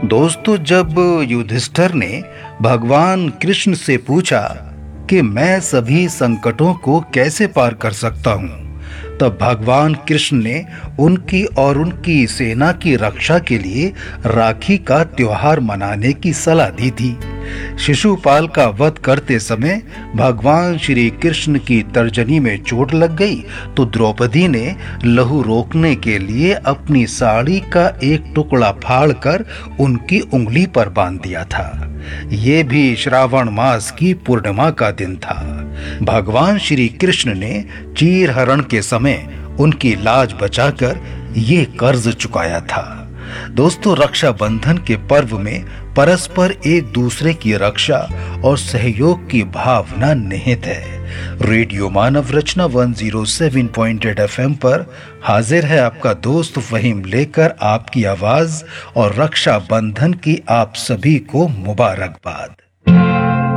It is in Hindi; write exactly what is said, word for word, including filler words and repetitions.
दोस्तों, जब युधिष्ठिर ने भगवान कृष्ण से पूछा कि मैं सभी संकटों को कैसे पार कर सकता हूँ, तब भगवान कृष्ण ने उनकी और उनकी सेना की रक्षा के लिए राखी का त्योहार मनाने की सलाह दी थी। शिशुपाल का वध करते समय भगवान श्री कृष्ण की तर्जनी में चोट लग गई तो द्रौपदी ने लहू रोकने के लिए अपनी साड़ी का एक टुकड़ा फाड़कर उनकी उंगली पर बांध दिया था। ये भी श्रावण मास की पूर्णिमा का दिन था। भगवान श्री कृष्ण ने चीर हरण के समय उनकी लाज बचाकर ये कर्ज चुकाया था। दोस्तों, रक्षाबंधन के पर्व में परस्पर एक दूसरे की रक्षा और सहयोग की भावना निहित है। रेडियो मानव रचना एक सौ सात पॉइंट आठ एफएम पर हाजिर है आपका दोस्त फहीम लेकर आपकी आवाज और रक्षाबंधन की आप सभी को मुबारकबाद।